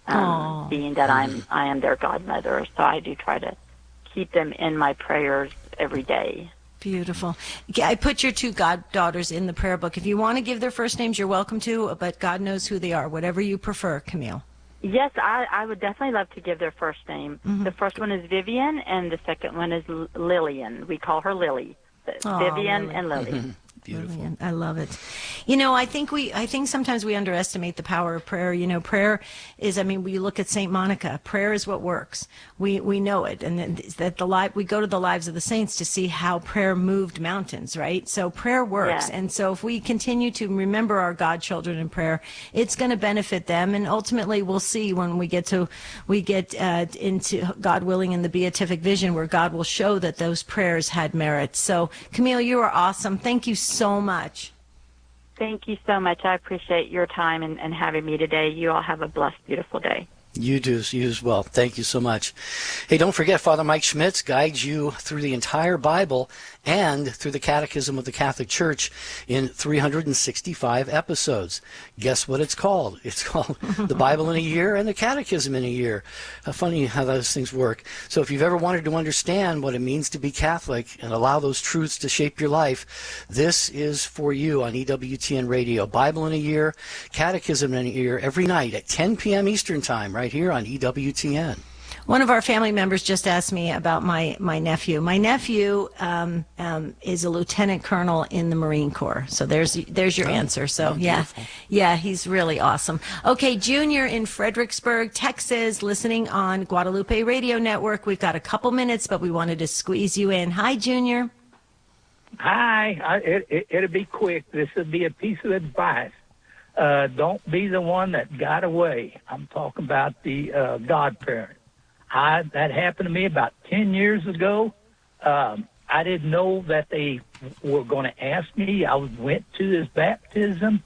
um, being that I'm I am their godmother. So I do try to keep them in my prayers every day. Beautiful. I put your two goddaughters in the prayer book. If you want to give their first names, you're welcome to, but God knows who they are, whatever you prefer, Camille. Yes, I, I would definitely love to give their first name. Mm-hmm. The first one is Vivian, and the second one is L- Lillian. We call her Lily. Aw, Vivian Lily. and Lily. Mm-hmm. Beautiful. Brilliant. I love it. You know, I think we, I think sometimes we underestimate the power of prayer. You know, prayer is, I mean, we look at Saint Monica. Prayer is what works. We we know it, and that the life we go to the lives of the saints to see how prayer moved mountains, right? So prayer works, Yeah. and so if we continue to remember our godchildren in prayer, it's going to benefit them, and ultimately we'll see when we get to we get uh, into God willing in the beatific vision, where God will show that those prayers had merit. So, Camille, you are awesome. Thank you so much. Thank you so much. I appreciate your time and, and having me today. You all have a blessed, beautiful day. You do, you as well. Thank you so much. Hey, don't forget, Father Mike Schmitz guides you through the entire Bible and through the Catechism of the Catholic Church in three hundred sixty-five episodes. Guess what it's called? It's called The Bible in a Year and the Catechism in a Year. Uh, funny how those things work. So if you've ever wanted to understand what it means to be Catholic and allow those truths to shape your life, this is for you on E W T N Radio. Bible in a Year, Catechism in a Year, every night at ten p.m. Eastern Time, right here on E W T N. One of our family members just asked me about my, my nephew. My nephew um, um, is a lieutenant colonel in the Marine Corps. So there's there's your oh, answer. So, oh, yeah, yeah, he's really awesome. Okay, Junior in Fredericksburg, Texas, listening on Guadalupe Radio Network. We've got a couple minutes, but we wanted to squeeze you in. Hi, Junior. Hi. I, it, it, it'll be quick. This will be a piece of advice. Uh, don't be the one that got away. I'm talking about the uh, godparent. I, that happened to me about ten years ago. Um, I didn't know that they were going to ask me. I went to his baptism,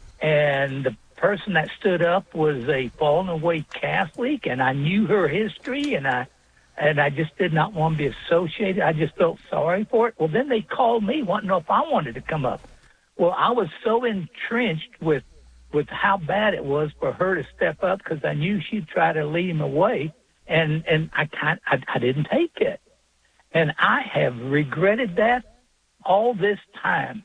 and the person that stood up was a fallen away Catholic, and I knew her history, and I and I just did not want to be associated. I just felt sorry for it. Well, then they called me, wanting to know if I wanted to come up. Well, I was so entrenched with with how bad it was for her to step up, because I knew she'd try to lead him away. And and I can't, I, I didn't take it. And I have regretted that all this time.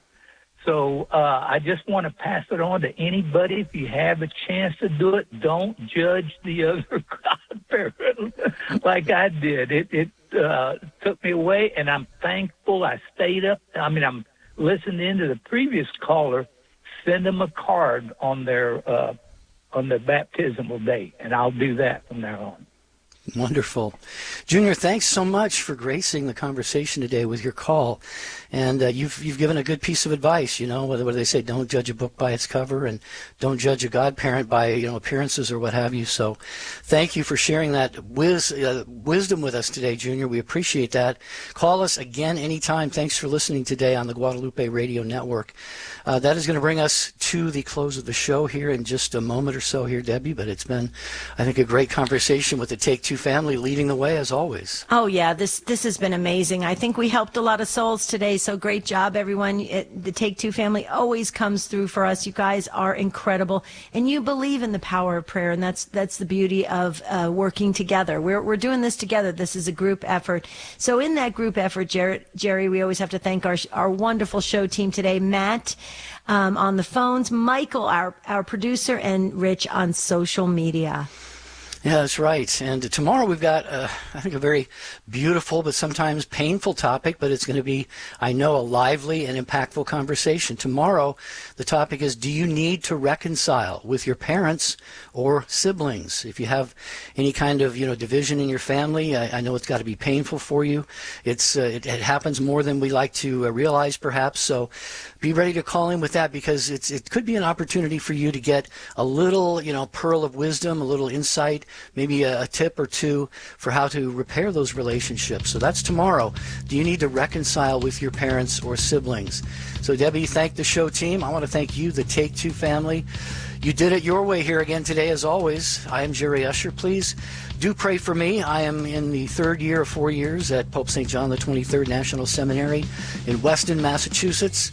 So uh, I just want to pass it on to anybody. If you have a chance to do it, don't judge the other godparent like I did. It, it uh, took me away, and I'm thankful I stayed up. I mean, I'm listening to the previous caller. Send them a card on their uh, on their baptismal day, and I'll do that from now on. Wonderful. Junior, thanks so much for gracing the conversation today with your call. And uh, you've you've given a good piece of advice, you know, whether, whether they say don't judge a book by its cover and don't judge a godparent by, you know, appearances or what have you. So thank you for sharing that wis- uh, wisdom with us today, Junior. We appreciate that. Call us again anytime. Thanks for listening today on the Guadalupe Radio Network. Uh, that is going to bring us to the close of the show here in just a moment or so here, Debbie. But it's been, I think, a great conversation with the Take Two family leading the way as always. Oh, yeah, this this has been amazing. I think we helped a lot of souls today, so great job, everyone. It, the Take Two family always comes through for us. You guys are incredible, and you believe in the power of prayer, and that's that's the beauty of uh, working together. We're we're doing this together. This is a group effort. So in that group effort, Jerry, Jerry we always have to thank our our wonderful show team today, Matt um, on the phones, Michael, our our producer, and Rich on social media. Yeah, that's right. And tomorrow we've got, uh, I think, a very beautiful but sometimes painful topic, but it's going to be, I know, a lively and impactful conversation. Tomorrow, the topic is, do you need to reconcile with your parents or siblings? If you have any kind of, you know, division in your family, I, I know it's got to be painful for you. It's uh, it, it happens more than we like to uh, realize, perhaps. So be ready to call in with that, because it's it could be an opportunity for you to get a little, you know, pearl of wisdom, a little insight, maybe a, a tip or two for how to repair those relationships. So that's tomorrow. Do you need to reconcile with your parents or siblings? So Debbie, thank the show team. I want to thank you, the Take Two family. You did it your way here again today, as always. I am Jerry Usher. Please do pray for me. I am in the third year of four years at Pope Saint John the twenty-third National Seminary in Weston, Massachusetts.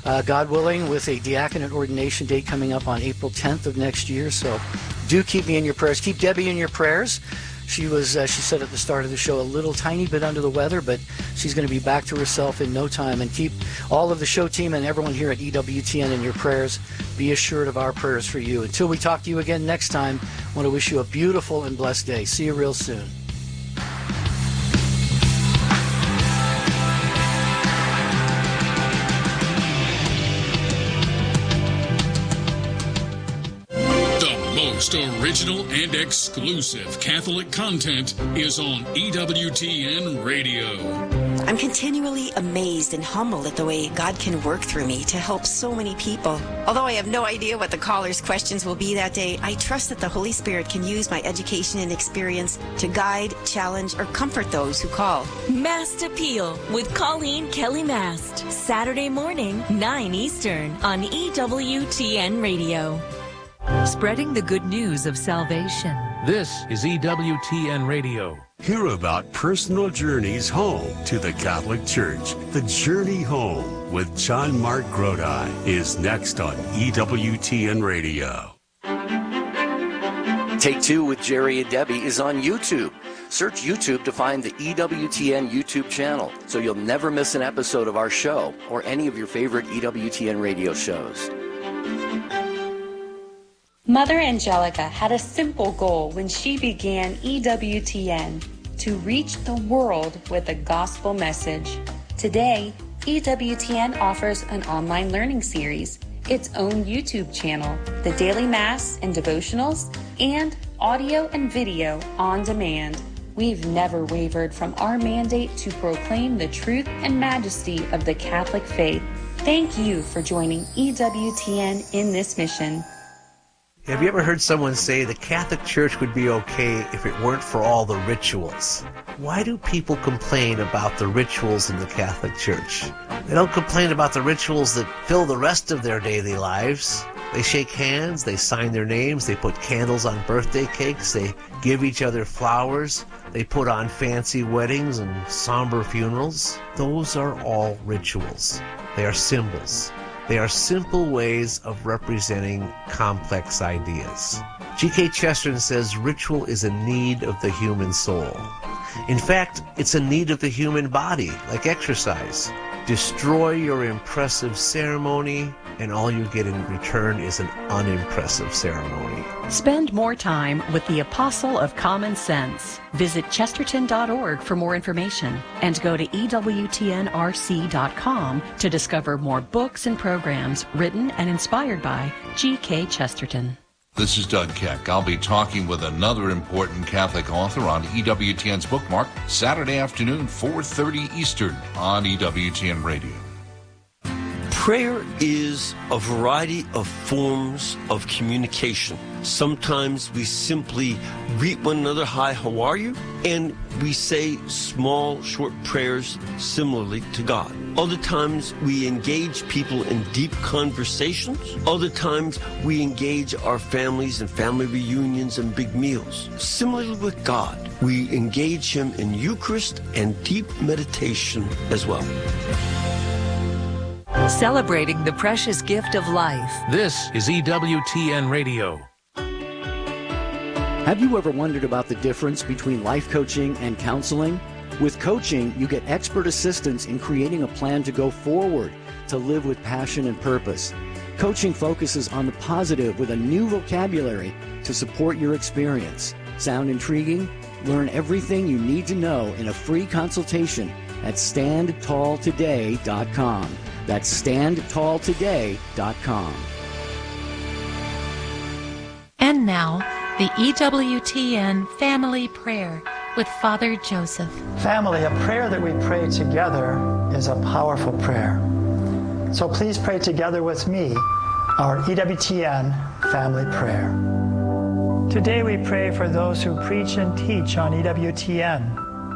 uh, God willing, with a diaconate ordination date coming up on April tenth of next year. So do keep me in your prayers. Keep Debbie in your prayers. She was, uh, she said at the start of the show, a little tiny bit under the weather, but she's going to be back to herself in no time. And keep all of the show team and everyone here at E W T N in your prayers. Be assured of our prayers for you. Until we talk to you again next time, I want to wish you a beautiful and blessed day. See you real soon. Most original and exclusive Catholic content is on E W T N Radio. I'm continually amazed and humbled at the way God can work through me to help so many people. Although I have no idea what the callers' questions will be that day, I trust that the Holy Spirit can use my education and experience to guide, challenge, or comfort those who call. Mast Appeal with Colleen Kelly Mast. Saturday morning, nine Eastern on E W T N Radio. Spreading the good news of salvation. This is E W T N Radio. Hear about personal journeys home to the Catholic Church. The Journey Home with John Mark Grodi is next on E W T N Radio. Take Two with Jerry and Debbie is on YouTube. Search YouTube to find the E W T N YouTube channel so you'll never miss an episode of our show or any of your favorite E W T N radio shows. Mother Angelica had a simple goal when she began E W T N, to reach the world with a gospel message. Today, E W T N offers an online learning series, its own YouTube channel, the daily Mass and devotionals, and audio and video on demand. We've never wavered from our mandate to proclaim the truth and majesty of the Catholic faith. Thank you for joining E W T N in this mission. Have you ever heard someone say the Catholic Church would be okay if it weren't for all the rituals? Why do people complain about the rituals in the Catholic Church? They don't complain about the rituals that fill the rest of their daily lives. They shake hands, they sign their names, they put candles on birthday cakes, they give each other flowers, they put on fancy weddings and somber funerals. Those are all rituals. They are symbols. They are simple ways of representing complex ideas. G K Chesterton says ritual is a need of the human soul. In fact, it's a need of the human body, like exercise. Destroy your impressive ceremony, and all you get in return is an unimpressive ceremony. Spend more time with the Apostle of Common Sense. Visit chesterton dot org for more information and go to E W T N R C dot com to discover more books and programs written and inspired by G K Chesterton. This is Doug Keck. I'll be talking with another important Catholic author on E W T N's Bookmark Saturday afternoon, four thirty Eastern on E W T N Radio. Prayer is a variety of forms of communication. Sometimes we simply greet one another, hi, how are you? And we say small, short prayers similarly to God. Other times we engage people in deep conversations. Other times we engage our families in family reunions and big meals. Similarly with God, we engage Him in Eucharist and deep meditation as well. Celebrating the precious gift of life. This is E W T N Radio. Have you ever wondered about the difference between life coaching and counseling? With coaching, you get expert assistance in creating a plan to go forward, to live with passion and purpose. Coaching focuses on the positive with a new vocabulary to support your experience. Sound intriguing? Learn everything you need to know in a free consultation at stand tall today dot com. That's stand tall today dot com. And now, the E W T N Family Prayer with Father Joseph. Family, a prayer that we pray together is a powerful prayer. So please pray together with me our E W T N Family Prayer. Today we pray for those who preach and teach on E W T N.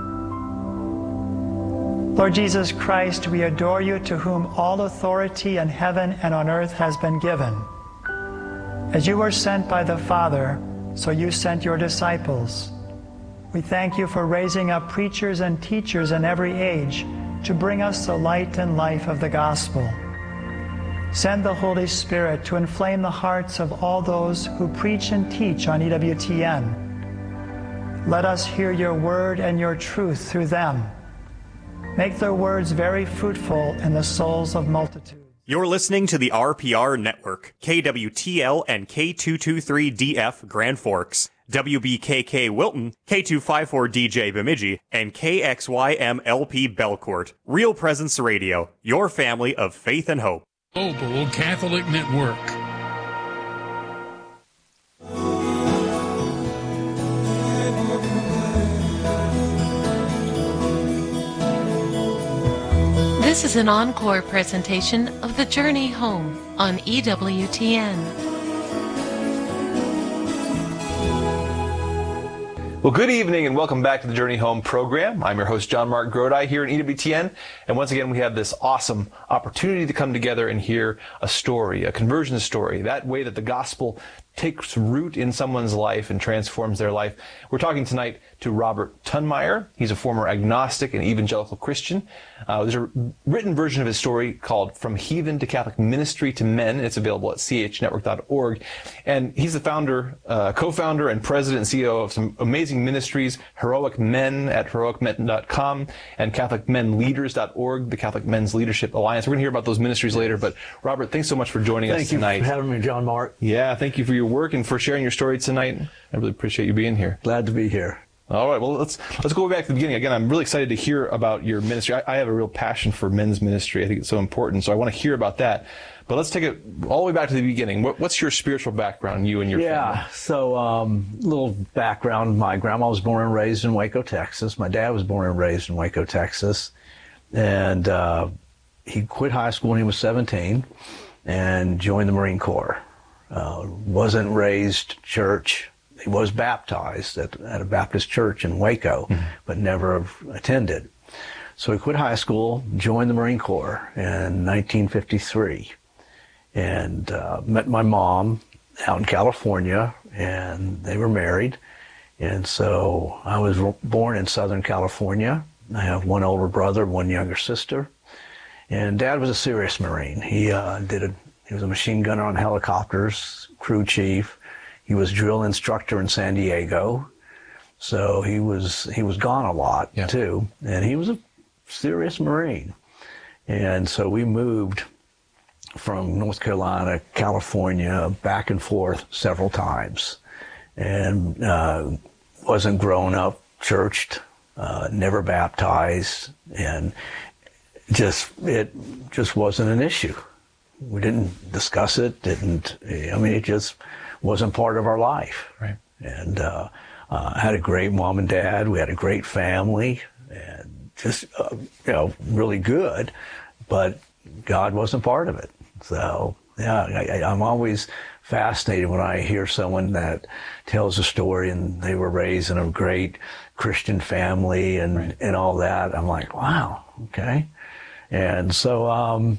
Lord Jesus Christ, we adore you, to whom all authority in heaven and on earth has been given. As you were sent by the Father, so you sent your disciples. We thank you for raising up preachers and teachers in every age to bring us the light and life of the gospel. Send the Holy Spirit to inflame the hearts of all those who preach and teach on E W T N. Let us hear your word and your truth through them. Make their words very fruitful in the souls of multitudes. You're listening to the R P R Network, K W T L and K two twenty-three D F Grand Forks, W B K K Wilton, K two fifty-four D J Bemidji, and K X Y M L P Belcourt. Real Presence Radio, your family of faith and hope. Global Catholic Network. This is an encore presentation of The Journey Home on E W T N. Well, good evening and welcome back to the Journey Home program. I'm your host, John Mark Grodi, here in E W T N. And once again, we have this awesome opportunity to come together and hear a story, a conversion story, that way that the gospel takes root in someone's life and transforms their life. We're talking tonight to Robert Tunmeyer. He's a former agnostic and evangelical Christian. Uh, there's a written version of his story called From Heathen to Catholic Ministry to Men. It's available at c h network dot org. And he's the founder, uh, co-founder and president and C E O of some amazing ministries, Heroic Men at heroic men dot com and catholic men leaders dot org, the Catholic Men's Leadership Alliance. We're going to hear about those ministries later. But Robert, thanks so much for joining thank us tonight. Thank you for having me, John Mark. Yeah, thank you for your work and for sharing your story tonight. I really appreciate you being here. Glad to be here. All right, well, let's let's go back to the beginning. Again, I'm really excited to hear about your ministry. I, I have a real passion for men's ministry. I think it's so important, so I want to hear about that. But let's take it all the way back to the beginning. What, what's your spiritual background, you and your yeah, family? Yeah, so um, little background. My grandma was born and raised in Waco, Texas. My dad was born and raised in Waco, Texas. And uh, he quit high school when he was seventeen and joined the Marine Corps. Uh, wasn't raised church. He was baptized at, at a Baptist church in Waco, mm-hmm. but never attended. So he quit high school, joined the Marine Corps in nineteen fifty-three, and uh, met my mom out in California, and they were married. And so I was born in Southern California. I have one older brother, one younger sister. And Dad was a serious Marine. He uh, did a, he was a machine gunner on helicopters, crew chief. He was drill instructor in San Diego. So he was he was gone a lot, yeah. too. And he was a serious Marine. And so we moved from North Carolina, California, back and forth several times. And uh, wasn't grown up, churched, uh, never baptized, and just it just wasn't an issue. We didn't discuss it, didn't, I mean, it just wasn't part of our life. Right. And uh, uh, I had a great mom and dad. We had a great family, and just, uh, you know, really good, but God wasn't part of it. So, yeah, I, I'm always fascinated when I hear someone that tells a story and they were raised in a great Christian family and, right. and all that. I'm like, wow, okay. And so, um,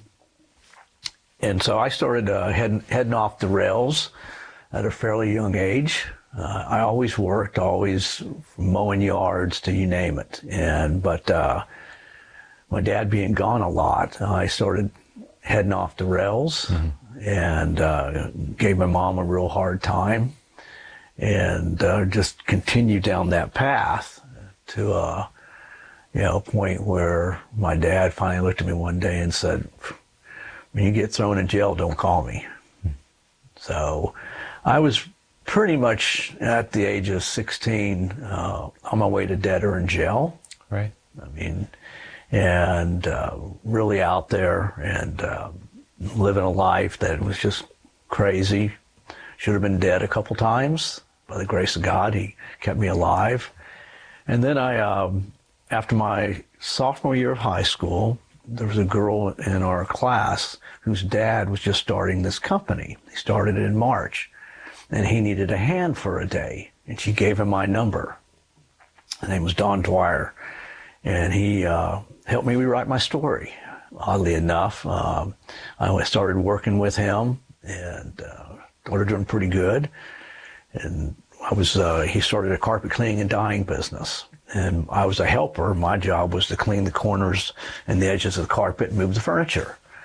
and so I started uh, heading, heading off the rails at a fairly young age. Uh, I always worked, always mowing yards to you name it. And, but, uh, my dad being gone a lot, I started heading off the rails mm-hmm. and, uh, gave my mom a real hard time and, uh, just continued down that path to, uh, you know, a point where my dad finally looked at me one day and said, when you get thrown in jail, don't call me. Mm-hmm. So I was pretty much at the age of sixteen, uh, on my way to dead or in jail. Right. I mean, and uh, really out there and uh, living a life that was just crazy. Should have been dead a couple times. By the grace of God, he kept me alive. And then I, um, after my sophomore year of high school, there was a girl in our class whose dad was just starting this company. He started it in March. And he needed a hand for a day. And she gave him my number. His name was Don Dwyer. And he uh, helped me rewrite my story. Oddly enough, um, I started working with him and uh, started doing pretty good. And I was, uh, he started a carpet cleaning and dyeing business. And I was a helper. My job was to clean the corners and the edges of the carpet and move the furniture.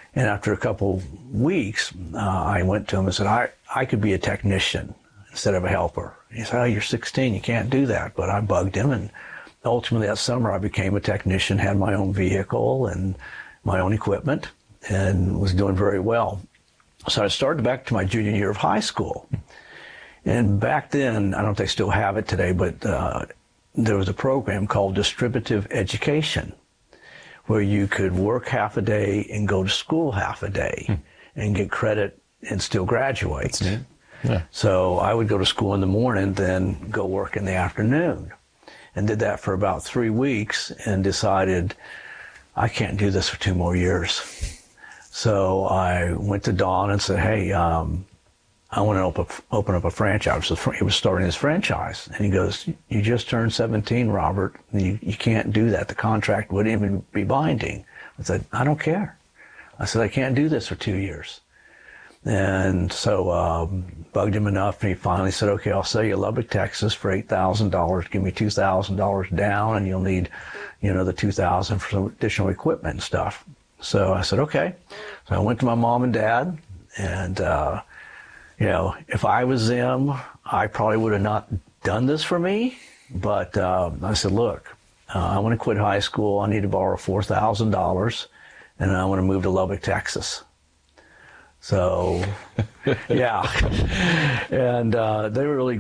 And after a couple weeks, uh, I went to him and said, I, I could be a technician instead of a helper. He said, oh, you're sixteen, you can't do that. But I bugged him, and ultimately that summer I became a technician, had my own vehicle and my own equipment, and was doing very well. So I started back to my junior year of high school. And back then, I don't know if they still have it today, but uh, there was a program called Distributive Education, where you could work half a day and go to school half a day hmm. and get credit and still graduate. That's neat. Yeah. So I would go to school in the morning, then go work in the afternoon, and did that for about three weeks and decided I can't do this for two more years. So I went to Don and said, hey, um, I want to open, open up a franchise. So he was starting his franchise. And he goes, you just turned seventeen, Robert. You, you can't do that. The contract wouldn't even be binding. I said, I don't care. I said, I can't do this for two years. And so um, bugged him enough, and he finally said, okay, I'll sell you Lubbock, Texas for eight thousand dollars. Give me two thousand dollars down, and you'll need, you know, the two thousand dollars for some additional equipment and stuff. So I said, okay. So I went to my mom and dad, and, uh, you know, if I was them, I probably would have not done this for me. But uh, I said, look, uh, I want to quit high school. I need to borrow four thousand dollars, and I want to move to Lubbock, Texas. So, yeah. And uh, they were really